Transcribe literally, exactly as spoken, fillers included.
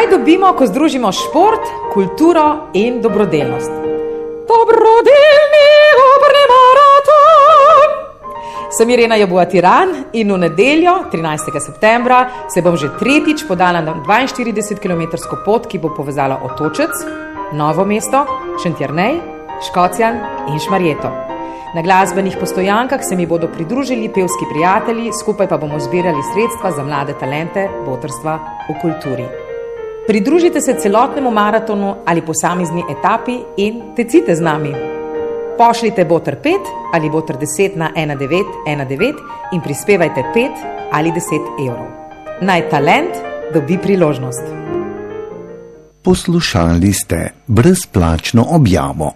Kaj dobimo, ko združimo šport, kulturo in dobrodelnost? Dobrodelni operni maraton! Sem Irena Jabuatiran in v nedeljo, trinajstega septembra, se bom že tretjič podala na dvainštiridesetkilometrsko pot, ki bo povezala Otočec, Novo mesto, Šentjernej, Škocjan in Šmarjeto. Na glasbenih postojankah se mi bodo pridružili pevski prijatelji, skupaj pa bomo zbirali sredstva za mlade talente botrstva v kulturi. Pridružite se celotnemu maratonu ali posamezni etapi in tecite z nami. Pošljite Botr pet ali Botr deset na ena devet ena devet in prispevajte pet ali deset evrov. Naj talent dobi priložnost. Poslušali ste brezplačno objavo.